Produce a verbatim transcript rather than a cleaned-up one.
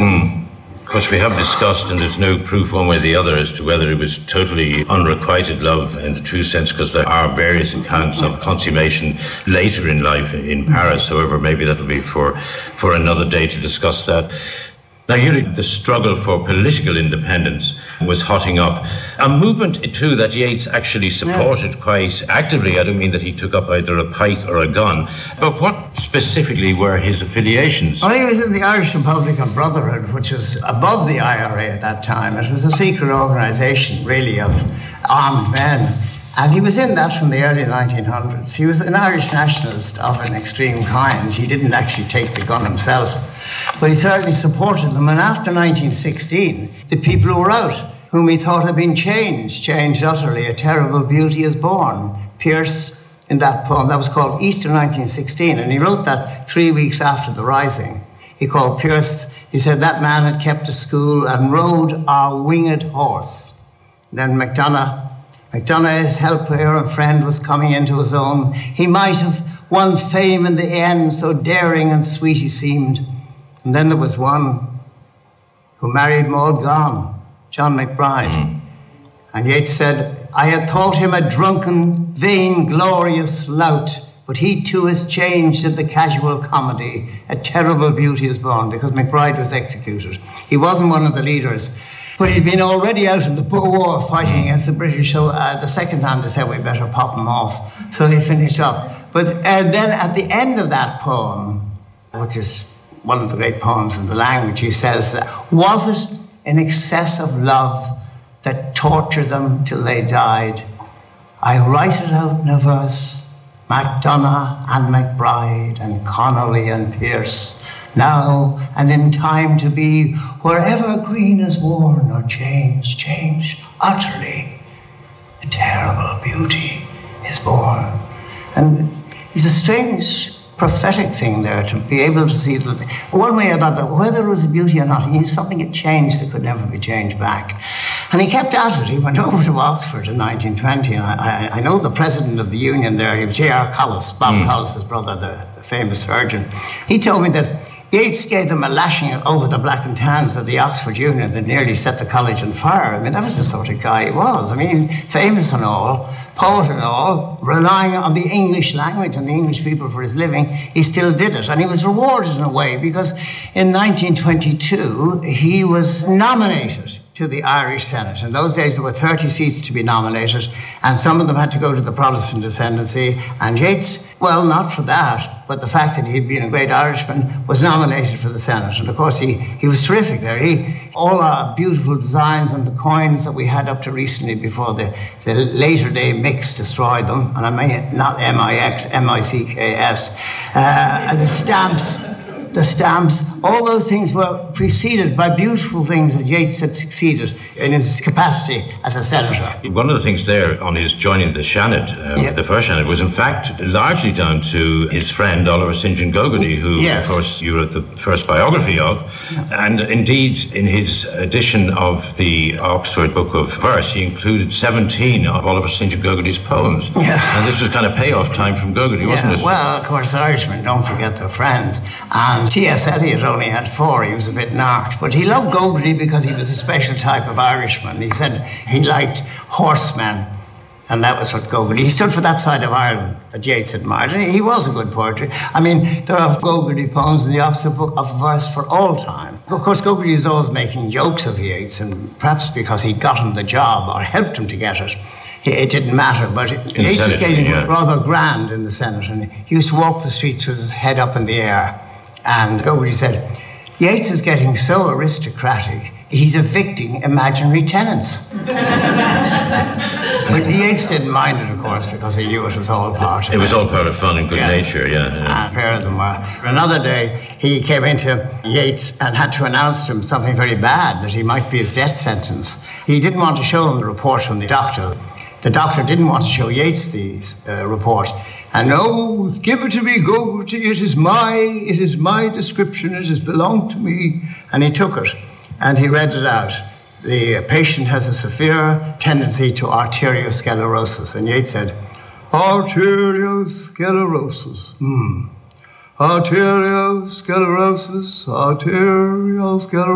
Mm. Of course, we have discussed, and there's no proof one way or the other as to whether it was totally unrequited love in the true sense, because there are various accounts of consummation later in life in Paris. However, maybe that'll be for, for another day to discuss that. Now, here, the struggle for political independence was hotting up. A movement, too, that Yeats actually supported yeah. quite actively. I don't mean that he took up either a pike or a gun, but what specifically were his affiliations? Well, he was in the Irish Republican Brotherhood, which was above the I R A at that time. It was a secret organisation, really, of armed men. And he was in that from the early nineteen hundreds. He was an Irish nationalist of an extreme kind. He didn't actually take the gun himself, but he certainly supported them. And after nineteen sixteen, the people who were out, whom he thought had been changed, changed utterly. A terrible beauty is born. Pearse, in that poem, that was called Easter nineteen sixteen, and he wrote that three weeks after the Rising. He called Pearse, he said, that man had kept a school and rode our winged horse. And then MacDonagh, MacDonagh, his helper and friend, was coming into his own. He might have won fame in the end, so daring and sweet he seemed. And then there was one who married Maud Gonne, John McBride. Mm. And Yeats said, I had thought him a drunken, vain, glorious lout, but he too has changed in the casual comedy. A terrible beauty is born, because McBride was executed. He wasn't one of the leaders, but he'd been already out in the Boer War fighting against the British, so uh, the second time they said, we better pop him off. So he finished up. But uh, then at the end of that poem, which is one of the great poems in the language, he says, was it in excess of love that tortured them till they died? I write it out in a verse, MacDonagh and McBride and Connolly and Pearse, now and in time to be, wherever green is worn or changed, changed utterly, a terrible beauty is born. And it's a strange prophetic thing there, to be able to see that one way or another, whether it was a beauty or not, he knew something had changed that could never be changed back. And he kept at it. He went over to Oxford in nineteen twenty, and I, I, I know the president of the union there, he was J R Collis, Bob mm. Collis's brother, the, the famous surgeon. He told me that Yeats gave them a lashing over the black and tans of the Oxford Union that nearly set the college on fire. I mean, that was the sort of guy he was. I mean, famous and all, poet and all, relying on the English language and the English people for his living, he still did it. And he was rewarded in a way, because in nineteen twenty-two, he was nominated to the Irish Senate. In those days, there were thirty seats to be nominated, and some of them had to go to the Protestant ascendancy. And Yeats, well, not for that, but the fact that he'd been a great Irishman, was nominated for the Senate. And of course, he, he was terrific there. He, all our beautiful designs and the coins that we had up to recently before the, the later day mix destroyed them, and I mean not M I X, M I C K S, uh, and the stamps, the stamps, all those things were preceded by beautiful things that Yeats had succeeded in his capacity as a senator. One of the things there on his joining the Seanad, uh, yeah. the first Seanad, was in fact largely down to his friend Oliver Saint John Gogarty, who yes. of course you wrote the first biography of. Yeah. And indeed, in his edition of the Oxford Book of Verse, he included seventeen of Oliver Saint John Gogarty's poems. Yeah. And this was kind of payoff time from Gogarty, yeah. wasn't it? Well, of course, Irishmen don't forget their friends. And T S Eliot only had four. He was a bit narked. But he loved Gogarty because he was a special type of Irishman. He said he liked horsemen, and that was what Gogarty... He stood for that side of Ireland that Yeats admired, and he was a good poetry. I mean, there are Gogarty poems in the Oxford Book of Verse for all time. Of course, Gogarty was always making jokes of Yeats, and perhaps because he got him the job or helped him to get it, it didn't matter, but Yeats was getting yeah. rather grand in the Senate, and he used to walk the streets with his head up in the air. And Gogarty said, Yeats is getting so aristocratic, he's evicting imaginary tenants. But Yeats didn't mind it, of course, because he knew it was all part of it. It was all part of fun and good yes. nature, yeah. yeah. And a pair of them were. Another day, he came into Yeats and had to announce to him something very bad, that he might be his death sentence. He didn't want to show him the report from the doctor. The doctor didn't want to show Yeats the uh, report. And no, give it to me, Gogarty, it is my, it is my description, it has belonged to me. And he took it, and he read it out. The patient has a severe tendency to arteriosclerosis. And Yeats said, arteriosclerosis, hmm. Arteriosclerosis, arteriosclerosis.